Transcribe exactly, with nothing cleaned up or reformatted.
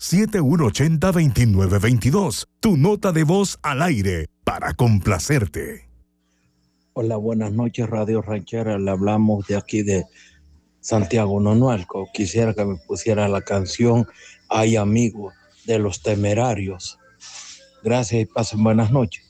siete uno ocho cero, dos nueve dos dos. Tu nota de voz al aire para complacerte. Hola, buenas noches, Radio Ranchera. Le hablamos de aquí de Santiago Nonualco. Quisiera que me pusiera la canción Ay Amigo de Los Temerarios. Gracias y pasen buenas noches.